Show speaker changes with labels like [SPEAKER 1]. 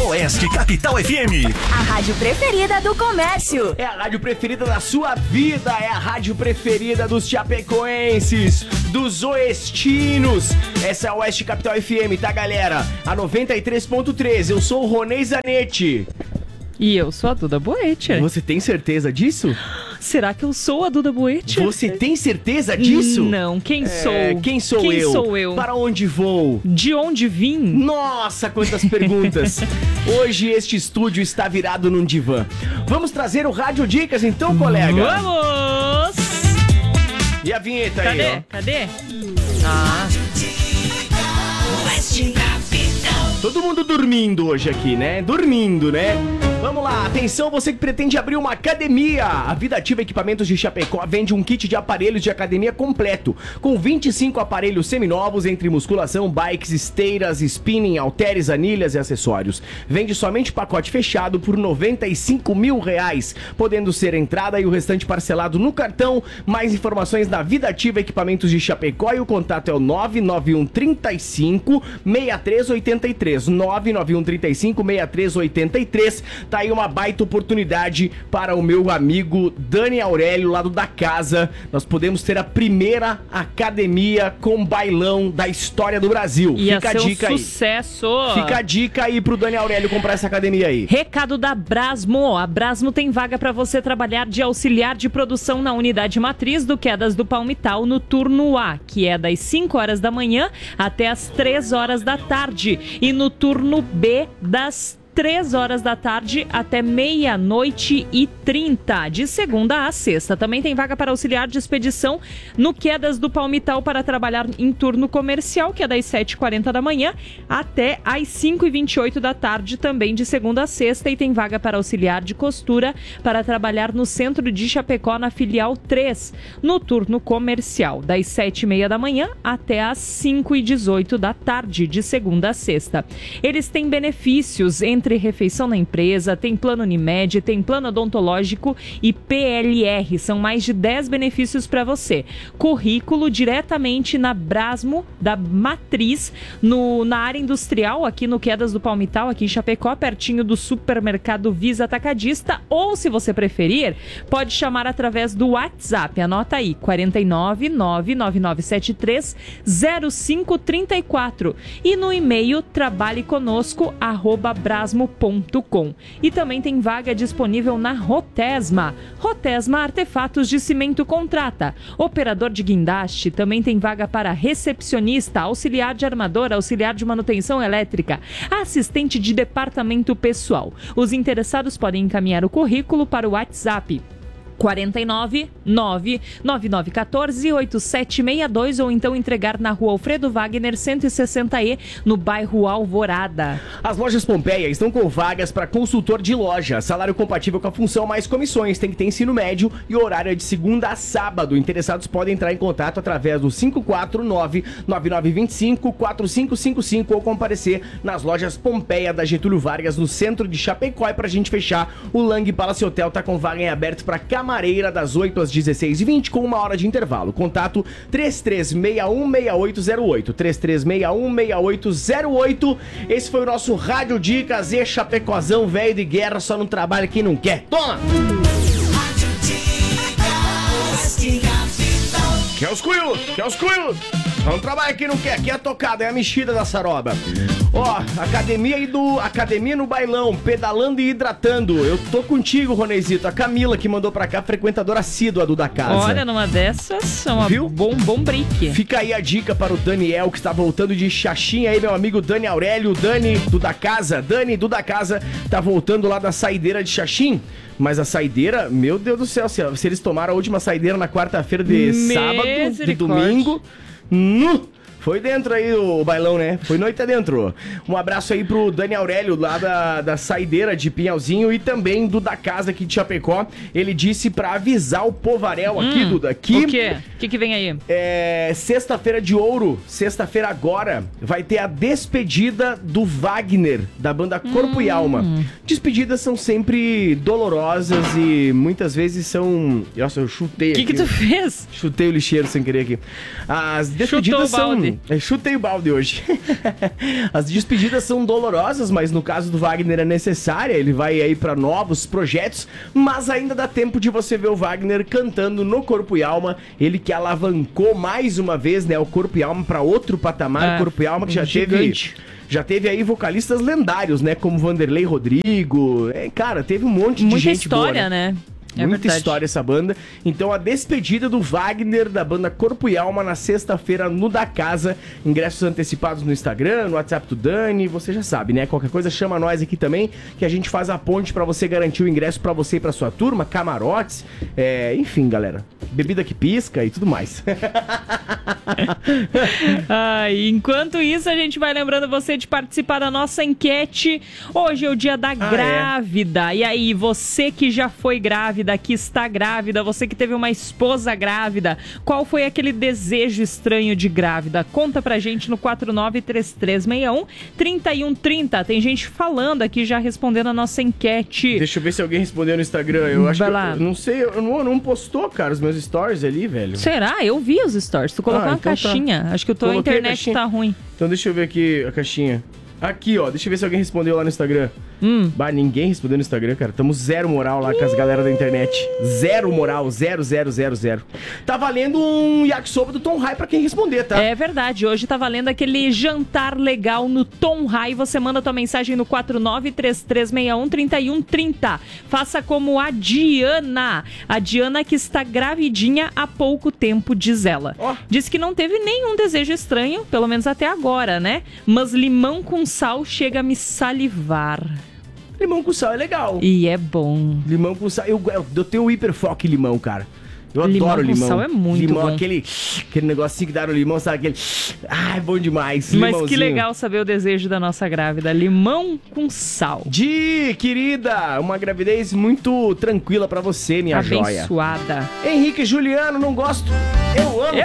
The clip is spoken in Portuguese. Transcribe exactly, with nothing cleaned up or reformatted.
[SPEAKER 1] Oeste Capital F M.
[SPEAKER 2] A rádio preferida do comércio.
[SPEAKER 3] É a rádio preferida da sua vida. É a rádio preferida dos chapecoenses, dos oestinos. Essa é a Oeste Capital F M, tá, galera? A noventa e três ponto três. Eu sou o Ronei Zanetti.
[SPEAKER 4] E eu sou a Duda Boetti.
[SPEAKER 3] Você tem certeza disso?
[SPEAKER 4] Será que eu sou a Duda Boetti?
[SPEAKER 3] Você tem certeza disso?
[SPEAKER 4] Não, quem
[SPEAKER 3] É,
[SPEAKER 4] sou?
[SPEAKER 3] quem sou
[SPEAKER 4] quem
[SPEAKER 3] eu?
[SPEAKER 4] sou eu?
[SPEAKER 3] Para onde vou?
[SPEAKER 4] De onde vim?
[SPEAKER 3] Nossa, quantas perguntas. Hoje este estúdio está virado num divã. Vamos trazer o Rádio Dicas então, colega?
[SPEAKER 4] Vamos!
[SPEAKER 3] E a vinheta
[SPEAKER 4] Cadê?
[SPEAKER 3] aí, ó?
[SPEAKER 4] Cadê? Ah.
[SPEAKER 3] Todo mundo dormindo hoje aqui, né? Dormindo, né? Vamos lá, atenção, você que pretende abrir uma academia. A Vida Ativa Equipamentos de Chapecó vende um kit de aparelhos de academia completo, com vinte e cinco aparelhos seminovos entre musculação, bikes, esteiras, spinning, halteres, anilhas e acessórios. Vende somente pacote fechado por noventa e cinco mil reais, podendo ser entrada e o restante parcelado no cartão. Mais informações na Vida Ativa Equipamentos de Chapecó e o contato é o nove nove um trinta e cinco, sessenta e três oitenta e três. nove nove um trinta e cinco, sessenta e três oitenta e três. Tá aí uma baita oportunidade para o meu amigo Dani Aurélio, lá do Da Casa. Nós podemos ter a primeira academia com bailão da história do Brasil.
[SPEAKER 4] Ia
[SPEAKER 3] Fica
[SPEAKER 4] ser
[SPEAKER 3] a dica
[SPEAKER 4] um
[SPEAKER 3] aí.
[SPEAKER 4] sucesso.
[SPEAKER 3] Fica a dica aí pro Dani Aurélio comprar essa academia aí.
[SPEAKER 4] Recado da Brasmo. A Brasmo tem vaga para você trabalhar de auxiliar de produção na unidade matriz do Quedas do Palmital no turno A, que é das cinco horas da manhã até as três horas da tarde. E no turno B, das três horas da tarde até meia-noite e trinta, de segunda a sexta. Também tem vaga para auxiliar de expedição no Quedas do Palmital para trabalhar em turno comercial, que é das sete e quarenta da manhã até as cinco e vinte e oito da tarde, também de segunda a sexta. E tem vaga para auxiliar de costura para trabalhar no centro de Chapecó, na filial três, no turno comercial, das sete e meia da manhã até as cinco e dezoito da tarde, de segunda a sexta. Eles têm benefícios entre Entre refeição na empresa, tem plano Unimed, tem plano odontológico e P L R. São mais de dez benefícios para você. Currículo diretamente na Brasmo, da Matriz, no, na área industrial, aqui no Quedas do Palmital, aqui em Chapecó, pertinho do supermercado Visa Atacadista. Ou, se você preferir, pode chamar através do WhatsApp. Anota aí, quatro nove nove nove nove sete três zero cinco três quatro. E no e-mail, trabalhe conosco, arroba brasmo ponto com. E também tem vaga disponível na Rotesma. Rotesma Artefatos de Cimento contrata. Operador de guindaste, também tem vaga para recepcionista, auxiliar de armador, auxiliar de manutenção elétrica, assistente de departamento pessoal. Os interessados podem encaminhar o currículo para o WhatsApp quatro nove nove nove nove um quatro oito sete seis dois ou então entregar na rua Alfredo Wagner cento e sessenta E, no bairro Alvorada.
[SPEAKER 3] As lojas Pompeia estão com vagas para consultor de loja, salário compatível com a função mais comissões, tem que ter ensino médio e o horário é de segunda a sábado. Interessados podem entrar em contato através do cinco quatro nove nove nove dois cinco quatro cinco cinco cinco ou comparecer nas lojas Pompeia da Getúlio Vargas, no centro de Chapecó. E pra gente fechar, o Lang Palace Hotel tá com vaga em aberto para Camareira das oito às dezesseis e vinte com uma hora de intervalo. Contato três três seis um seis oito zero oito, três três seis um seis oito zero oito. Esse foi o nosso Rádio Dicas e Chapecózão, velho de guerra, só não trabalha quem não quer. Toma! Quer os cuilos? Quer os cuilos? Não trabalha quem não quer, aqui é a tocada, é a mexida da saroba. Ó, academia e do academia no bailão, pedalando e hidratando. Eu tô contigo, Ronezito. A Camila que mandou pra cá, frequentadora assídua do Da Casa.
[SPEAKER 4] Olha, numa dessas, é uma
[SPEAKER 3] Viu?
[SPEAKER 4] bom, bom brick.
[SPEAKER 3] Fica aí a dica para o Daniel, que está voltando de Xaxim. Aí, meu amigo Dani Aurélio, Dani do Da Casa. Dani do Da Casa tá voltando lá da saideira de Xaxim. Mas a saideira, meu Deus do céu, se, se eles tomaram a última saideira na quarta-feira de sábado, de domingo, nu, foi dentro aí o bailão, né? Foi noite adentro. Um abraço aí pro Dani Aurélio, lá da, da saideira de Pinhalzinho, e também do Da Casa aqui de Chapecó. Ele disse pra avisar o Povarel aqui,
[SPEAKER 4] hum,
[SPEAKER 3] Duda, que,
[SPEAKER 4] o quê? que, que vem aí?
[SPEAKER 3] É, sexta-feira de ouro, sexta-feira agora, vai ter a despedida do Wagner, da banda Corpo hum. e Alma. Despedidas são sempre dolorosas e muitas vezes são... Nossa, eu chutei aqui.
[SPEAKER 4] O que que tu fez?
[SPEAKER 3] Chutei o lixeiro sem querer aqui. As despedidas
[SPEAKER 4] Chutou o balde.
[SPEAKER 3] são... É, chutei o balde hoje. As despedidas são dolorosas, mas no caso do Wagner é necessária. Ele vai aí pra novos projetos, mas ainda dá tempo de você ver o Wagner cantando no Corpo e Alma. Ele que alavancou mais uma vez, né, o Corpo e Alma pra outro patamar.
[SPEAKER 4] É,
[SPEAKER 3] Corpo e Alma que já
[SPEAKER 4] gigante.
[SPEAKER 3] teve... Já teve aí vocalistas lendários, né? Como Vanderlei Rodrigo. É, cara, teve um monte de
[SPEAKER 4] Muita
[SPEAKER 3] gente
[SPEAKER 4] história,
[SPEAKER 3] boa,
[SPEAKER 4] né? É
[SPEAKER 3] Muita
[SPEAKER 4] verdade.
[SPEAKER 3] história essa banda. Então a despedida do Wagner da banda Corpo e Alma na sexta-feira no Da Casa. Ingressos antecipados no Instagram, no WhatsApp do Dani. Você já sabe, né? Qualquer coisa chama nós aqui também, que a gente faz a ponte pra você garantir o ingresso pra você e pra sua turma, camarotes, é, enfim, galera. Bebida que pisca e tudo mais.
[SPEAKER 4] Ah, enquanto isso, a gente vai lembrando você de participar da nossa enquete. Hoje é o dia da
[SPEAKER 3] Ah,
[SPEAKER 4] grávida. É? E aí, você que já foi grávida, que está grávida, você que teve uma esposa grávida, qual foi aquele desejo estranho de grávida? Conta pra gente no quatro nove três três seis um, três um três zero. Tem gente falando aqui, já respondendo a nossa enquete.
[SPEAKER 3] Deixa eu ver se alguém respondeu no Instagram. Eu acho
[SPEAKER 4] Vai
[SPEAKER 3] que...
[SPEAKER 4] lá.
[SPEAKER 3] Eu, não sei, eu não, não postou, cara, os meus stories ali, velho.
[SPEAKER 4] Será? Eu vi os stories. Tu colocou
[SPEAKER 3] Ah,
[SPEAKER 4] uma
[SPEAKER 3] então tá.
[SPEAKER 4] caixinha. Acho que a tua
[SPEAKER 3] Coloquei a
[SPEAKER 4] internet
[SPEAKER 3] caixinha.
[SPEAKER 4] tá ruim.
[SPEAKER 3] Então deixa eu ver aqui a caixinha. Aqui, ó. Deixa eu ver se alguém respondeu lá no Instagram.
[SPEAKER 4] Hum.
[SPEAKER 3] Bah, ninguém respondeu no Instagram, cara. Tamo zero moral lá com as galera da internet. Zero moral. Zero, zero, zero, zero. Tá valendo um yakisoba do Tom High pra quem responder, tá?
[SPEAKER 4] É verdade, hoje tá valendo aquele jantar legal no Tom High. Você manda tua mensagem no quatro nove três três seis um, três um três zero. Faça como a Diana. A Diana que está gravidinha há pouco tempo, diz ela.
[SPEAKER 3] Ó.
[SPEAKER 4] Diz que não teve nenhum desejo estranho, pelo menos até agora, né? Mas limão com sal chega a me salivar.
[SPEAKER 3] Limão com sal é legal.
[SPEAKER 4] E é bom.
[SPEAKER 3] Limão com sal. Eu, eu, eu tenho hiperfoco em limão, cara. Eu
[SPEAKER 4] Limão
[SPEAKER 3] adoro
[SPEAKER 4] com
[SPEAKER 3] limão.
[SPEAKER 4] sal é muito
[SPEAKER 3] limão,
[SPEAKER 4] bom.
[SPEAKER 3] Aquele, aquele negocinho que dá no limão, sabe? Aquele... Ah, é bom demais.
[SPEAKER 4] Mas
[SPEAKER 3] Limãozinho.
[SPEAKER 4] que legal saber o desejo da nossa grávida. Limão com sal.
[SPEAKER 3] Di, querida, uma gravidez muito tranquila pra você, minha joia.
[SPEAKER 4] Abençoada.
[SPEAKER 3] Henrique e Juliano, não gosto. Eu amo.